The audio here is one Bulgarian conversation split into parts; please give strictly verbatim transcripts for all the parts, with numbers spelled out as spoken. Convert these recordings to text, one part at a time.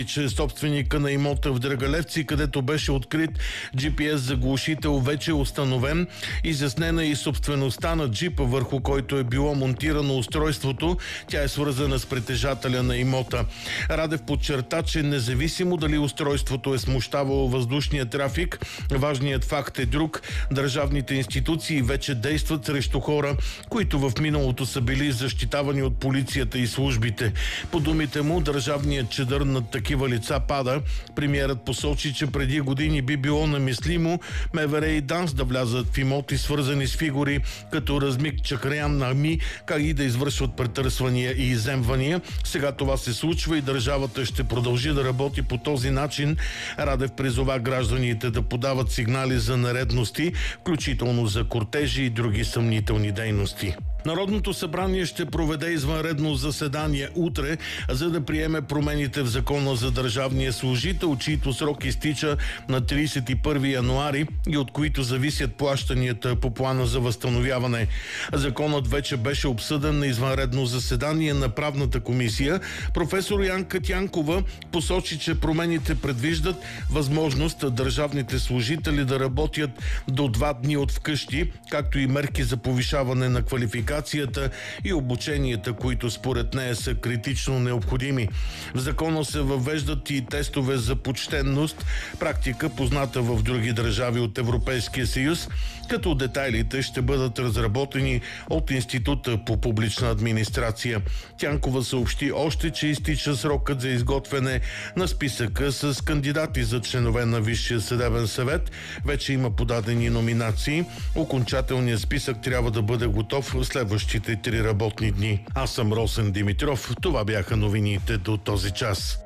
че собственика на имота в Драгалевци, където беше открит джи пи ес заглушител, вече е установен. Изяснена и собствеността на джипа, върху който е било монтирано устройството. Тя е свързана с притежателя на имота. Радев подчерта, че независимо дали устройството е смущавало въздушния трафик, важният факт е друг. Държавните институции вече действат срещу хора, които в миналото са били защитавани от полицията и службите. По думите му, държавният чадър над такива лица пада. Премиерът посочи, че преди години би било намислимо МВР и ДАНС да влязат в имоти, свързани с фигури като Размик Чакраян Нами, как и да извършват претърсвания и изземвания. Сега това се случва и държавата ще продължи да работи по този начин. Радев призова гражданите да подават сигнали за нередности, включително за кортежи и други съмнителни дейности. Народното събрание ще проведе извънредно заседание утре, за да приеме промените в Закона за държавния служител, чийто срок изтича на тридесет и първи януари и от които зависят плащанията по плана за възстановяване. Законът вече беше обсъден на извънредно заседание на правната комисия. Професор Янка Тянкова посочи, че промените предвиждат възможност държавните служители да работят до два дни от вкъщи, както и мерки за повишаване на квалификация и обученията, които според нея са критично необходими. В закона се въвеждат и тестове за почтенност, практика позната в други държави от Европейския съюз, като детайлите ще бъдат разработени от Института по публична администрация. Тянкова съобщи още, че изтича срокът за изготвяне на списъка с кандидати за членове на Висшия съдебен съвет. Вече има подадени номинации. Окончателният списък трябва да бъде готов в следващите три работни дни. Аз съм Росен Димитров. Това бяха новините до този час.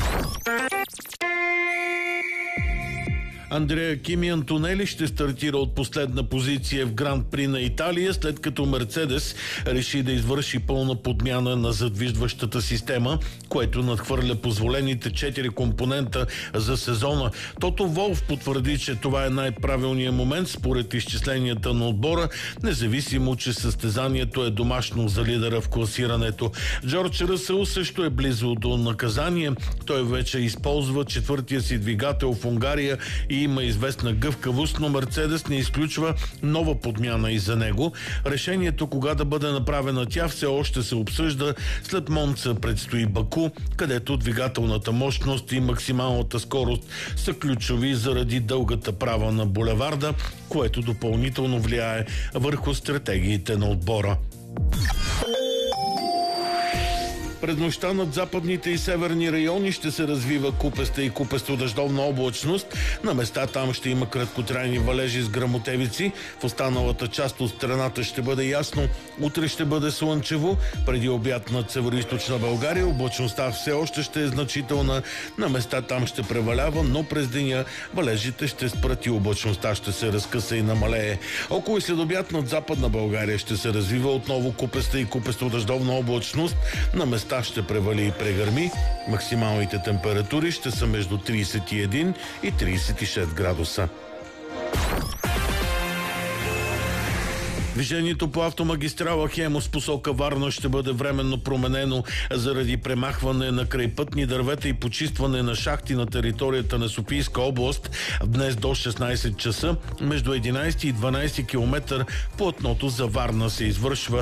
Андреа Кими Антонели ще стартира от последна позиция в Гран При на Италия, след като Мерцедес реши да извърши пълна подмяна на задвижващата система, което надхвърля позволените четири компонента за сезона. Тото Волф потвърди, че това е най-правилният момент според изчисленията на отбора, независимо, че състезанието е домашно за лидера в класирането. Джордж Ръсъл също е близо до наказание. Той вече използва четвъртия си двигател в Унгария и има известна гъвкавост, но Мерцедес не изключва нова подмяна и за него. Решението кога да бъде направена тя все още се обсъжда. След Монца предстои Баку, където двигателната мощност и максималната скорост са ключови заради дългата права на булеварда, което допълнително влияе върху стратегиите на отбора. През нощта над западните и северни райони ще се развива купеста и купесто-дъждовна облачност. На места там ще има краткотрайни валежи с гръмотевици. В останалата част от страната ще бъде ясно. Утре ще бъде слънчево. Преди обяд над североизточна България облачността все още ще е значителна. На места там ще превалява, но през деня валежите ще спрат и облачността ще се разкъса и намалее. Около и след обяд над западна България ще се развива отново купеста и купесто-дъждовна облачност. На места ще превали и прегърми. Максималните температури ще са между тридесет и един и тридесет и шест градуса. Движението по автомагистрала Хемус посока Варна ще бъде временно променено заради премахване на крайпътни дървета и почистване на шахти на територията на Софийска област. Днес до шестнадесет часа между единадесет и дванадесет километра платното за Варна се извършва